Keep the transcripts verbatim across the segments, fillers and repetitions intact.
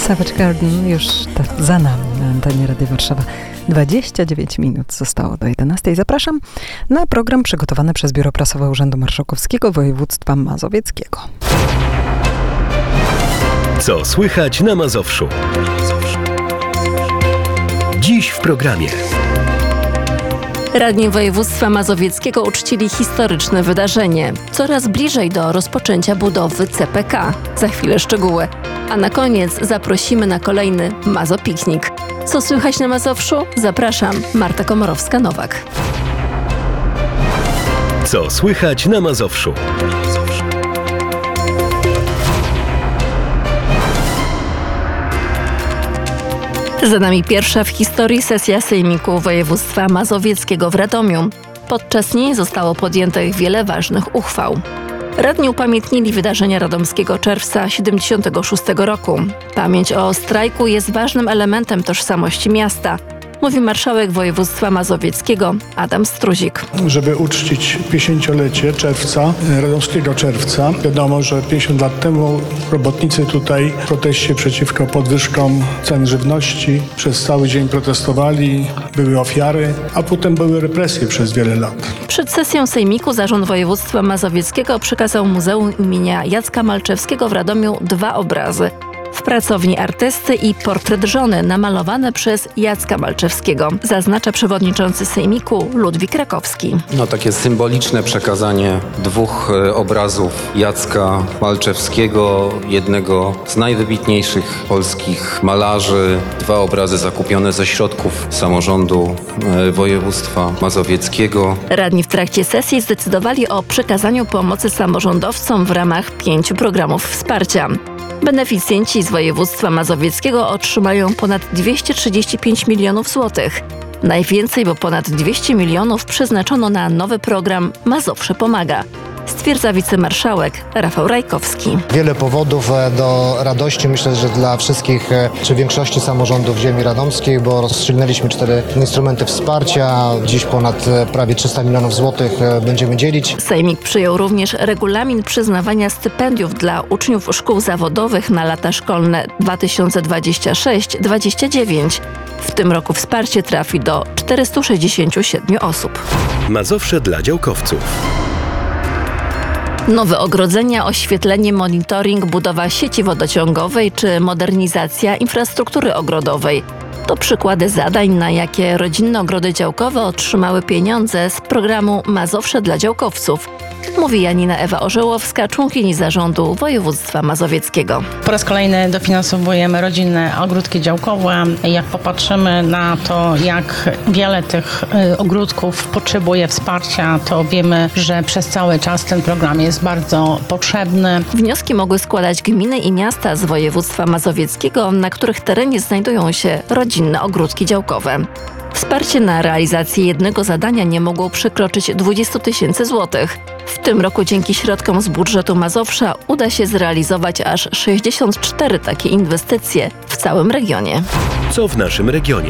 Savage Garden już za nami na antenie Radia Warszawa. dwadzieścia dziewięć minut zostało do jedenastej. Zapraszam na program przygotowany przez Biuro Prasowe Urzędu Marszałkowskiego Województwa Mazowieckiego. Co słychać na Mazowszu? Dziś w programie. Radni województwa mazowieckiego uczcili historyczne wydarzenie. Coraz bliżej do rozpoczęcia budowy C P K. Za chwilę szczegóły. A na koniec zaprosimy na kolejny Mazopiknik. Co słychać na Mazowszu? Zapraszam, Marta Komorowska-Nowak. Co słychać na Mazowszu? Za nami pierwsza w historii sesja Sejmiku Województwa Mazowieckiego w Radomiu. Podczas niej zostało podjętych wiele ważnych uchwał. Radni upamiętnili wydarzenia radomskiego czerwca siedemdziesiątego szóstego roku. Pamięć o strajku jest ważnym elementem tożsamości miasta, mówi marszałek województwa mazowieckiego Adam Struzik. Żeby uczcić pięćdziesięciolecie czerwca, radomskiego czerwca, wiadomo, że pięćdziesiąt lat temu robotnicy tutaj w proteście przeciwko podwyżkom cen żywności przez cały dzień protestowali, były ofiary, a potem były represje przez wiele lat. Przed sesją Sejmiku Zarząd Województwa Mazowieckiego przekazał Muzeum imienia Jacka Malczewskiego w Radomiu dwa obrazy. W pracowni artysty i portret żony namalowane przez Jacka Malczewskiego, zaznacza przewodniczący Sejmiku Ludwik Rakowski. No takie symboliczne przekazanie dwóch obrazów Jacka Malczewskiego, jednego z najwybitniejszych polskich malarzy. Dwa obrazy zakupione ze środków samorządu województwa mazowieckiego. Radni w trakcie sesji zdecydowali o przekazaniu pomocy samorządowcom w ramach pięciu programów wsparcia. Beneficjenci z województwa mazowieckiego otrzymają ponad dwieście trzydzieści pięć milionów złotych. Najwięcej, bo ponad dwieście milionów przeznaczono na nowy program Mazowsze Pomaga, stwierdza wicemarszałek Rafał Rajkowski. Wiele powodów do radości, myślę, że dla wszystkich, czy większości samorządów ziemi radomskiej, bo rozstrzygnęliśmy cztery instrumenty wsparcia. Dziś ponad prawie trzysta milionów złotych będziemy dzielić. Sejmik przyjął również regulamin przyznawania stypendiów dla uczniów szkół zawodowych na lata szkolne dwa tysiące dwudziesty szósty dwudziesty dziewiąty. W tym roku wsparcie trafi do czterystu sześćdziesięciu siedmiu osób. Mazowsze dla działkowców. Nowe ogrodzenia, oświetlenie, monitoring, budowa sieci wodociągowej czy modernizacja infrastruktury ogrodowej. To przykłady zadań, na jakie rodzinne ogrody działkowe otrzymały pieniądze z programu Mazowsze dla działkowców, mówi Janina Ewa Orzełowska, członkini zarządu województwa mazowieckiego. Po raz kolejny dofinansowujemy rodzinne ogródki działkowe. Jak popatrzymy na to, jak wiele tych ogródków potrzebuje wsparcia, to wiemy, że przez cały czas ten program jest bardzo potrzebny. Wnioski mogły składać gminy i miasta z województwa mazowieckiego, na których terenie znajdują się rodzinne ogródki działkowe. Wsparcie na realizację jednego zadania nie mogło przekroczyć dwudziestu tysięcy złotych. W tym roku dzięki środkom z budżetu Mazowsza uda się zrealizować aż sześćdziesiąt cztery takie inwestycje w całym regionie. Co w naszym regionie?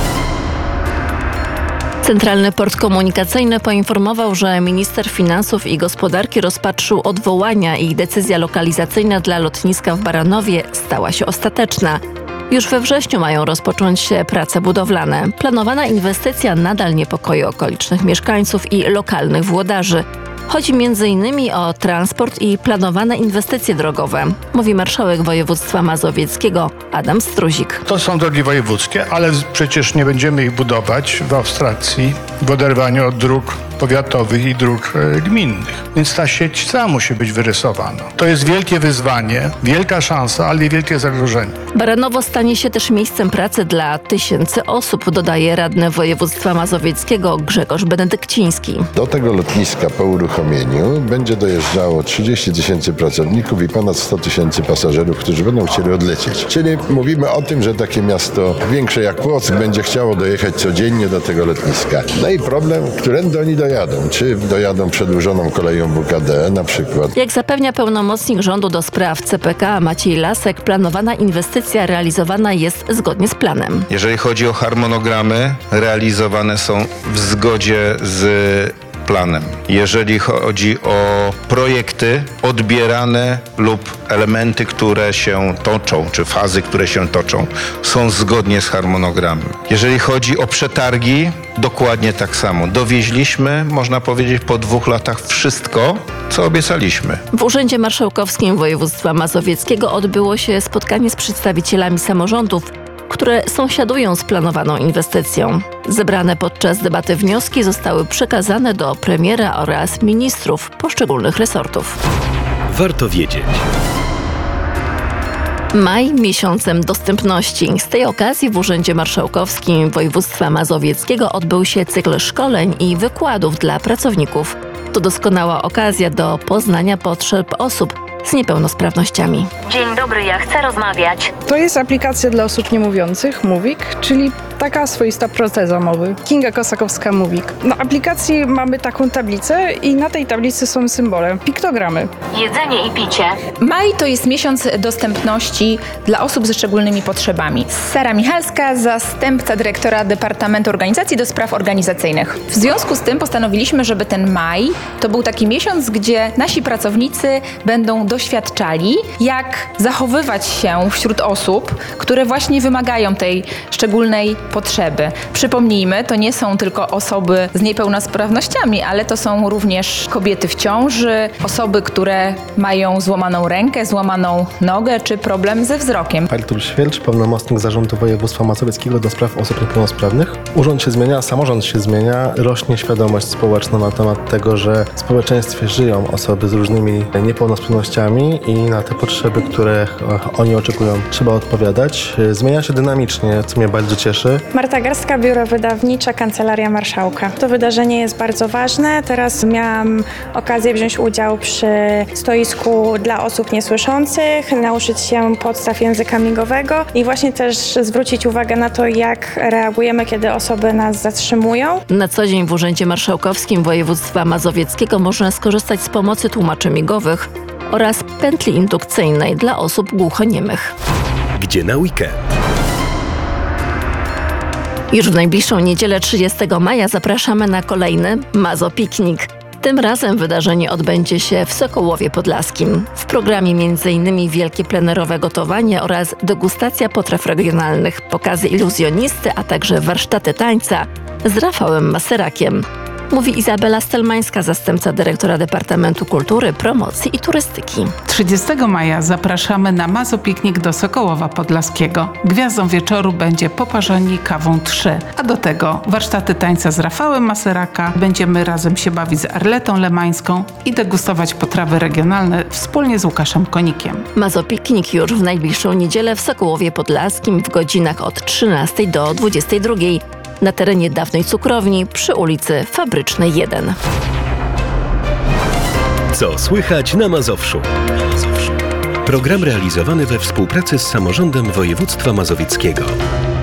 Centralny Port Komunikacyjny poinformował, że minister finansów i gospodarki rozpatrzył odwołania i decyzja lokalizacyjna dla lotniska w Baranowie stała się ostateczna. Już we wrześniu mają rozpocząć się prace budowlane. Planowana inwestycja nadal niepokoi okolicznych mieszkańców i lokalnych włodarzy. Chodzi między innymi o transport i planowane inwestycje drogowe, mówi marszałek województwa mazowieckiego Adam Struzik. To są drogi wojewódzkie, ale przecież nie będziemy ich budować w abstrakcji, w oderwaniu od dróg powiatowych i dróg e, gminnych. Więc ta sieć cała musi być wyrysowana. To jest wielkie wyzwanie, wielka szansa, ale i wielkie zagrożenie. Baranowo stanie się też miejscem pracy dla tysięcy osób, dodaje radny województwa mazowieckiego Grzegorz Benedykciński. Do tego lotniska po uruchomieniu będzie dojeżdżało trzydzieści tysięcy pracowników i ponad sto tysięcy pasażerów, którzy będą chcieli odlecieć. Czyli mówimy o tym, że takie miasto większe jak Płock będzie chciało dojechać codziennie do tego lotniska. No i problem, którędy oni dojadą. Czy dojadą przedłużoną koleją W K D na przykład. Jak zapewnia pełnomocnik rządu do spraw C P K Maciej Lasek, planowana inwestycja realizowana jest zgodnie z planem. Jeżeli chodzi o harmonogramy, realizowane są w zgodzie z planem. Jeżeli chodzi o projekty odbierane lub elementy, które się toczą, czy fazy, które się toczą, są zgodnie z harmonogramem. Jeżeli chodzi o przetargi, dokładnie tak samo. Dowieźliśmy, można powiedzieć, po dwóch latach wszystko, co obiecaliśmy. W Urzędzie Marszałkowskim Województwa Mazowieckiego odbyło się spotkanie z przedstawicielami samorządów, które sąsiadują z planowaną inwestycją. Zebrane podczas debaty wnioski zostały przekazane do premiera oraz ministrów poszczególnych resortów. Warto wiedzieć. Maj miesiącem dostępności. Z tej okazji w Urzędzie Marszałkowskim Województwa Mazowieckiego odbył się cykl szkoleń i wykładów dla pracowników. To doskonała okazja do poznania potrzeb osób z niepełnosprawnościami. Dzień dobry, ja chcę rozmawiać. To jest aplikacja dla osób niemówiących, Mówik, czyli taka swoista proteza mowy. Kinga Kosakowska, Mówik. Na aplikacji mamy taką tablicę i na tej tablicy są symbole, piktogramy. Jedzenie i picie. Maj to jest miesiąc dostępności dla osób ze szczególnymi potrzebami. Sara Michalska, zastępca dyrektora Departamentu Organizacji do Spraw Organizacyjnych. W związku z tym postanowiliśmy, żeby ten maj to był taki miesiąc, gdzie nasi pracownicy będą doświadczali, jak zachowywać się wśród osób, które właśnie wymagają tej szczególnej potrzeby. Przypomnijmy, to nie są tylko osoby z niepełnosprawnościami, ale to są również kobiety w ciąży, osoby, które mają złamaną rękę, złamaną nogę czy problem ze wzrokiem. Artur Świercz, pełnomocnik Zarządu Województwa Mazowieckiego do spraw osób niepełnosprawnych. Urząd się zmienia, samorząd się zmienia, rośnie świadomość społeczna na temat tego, że w społeczeństwie żyją osoby z różnymi niepełnosprawnościami i na te potrzeby, które oni oczekują, trzeba odpowiadać. Zmienia się dynamicznie, co mnie bardzo cieszy. Marta Garstka, Biuro Wydawnicze, Kancelaria Marszałka. To wydarzenie jest bardzo ważne. Teraz miałam okazję wziąć udział przy stoisku dla osób niesłyszących, nauczyć się podstaw języka migowego i właśnie też zwrócić uwagę na to, jak reagujemy, kiedy osoby nas zatrzymują. Na co dzień w Urzędzie Marszałkowskim Województwa Mazowieckiego można skorzystać z pomocy tłumaczy migowych oraz pętli indukcyjnej dla osób głuchoniemych. Gdzie na weekend? Już w najbliższą niedzielę trzydziestego maja zapraszamy na kolejny Mazo Piknik. Tym razem wydarzenie odbędzie się w Sokołowie Podlaskim. W programie między innymi wielkie plenerowe gotowanie oraz degustacja potraw regionalnych, pokazy iluzjonisty, a także warsztaty tańca z Rafałem Maserakiem. Mówi Izabela Stelmańska, zastępca dyrektora Departamentu Kultury, Promocji i Turystyki. trzydziestego maja zapraszamy na Mazo Piknik do Sokołowa Podlaskiego. Gwiazdą wieczoru będzie poparzeni kawą trzy, a do tego warsztaty tańca z Rafałem Maseraka. Będziemy razem się bawić z Arletą Lemańską i degustować potrawy regionalne wspólnie z Łukaszem Konikiem. Mazo Piknik już w najbliższą niedzielę w Sokołowie Podlaskim w godzinach od trzynastej do dwudziestej drugiej. Na terenie dawnej cukrowni przy ulicy Fabrycznej jeden. Co słychać na Mazowszu? Program realizowany we współpracy z Samorządem Województwa Mazowieckiego.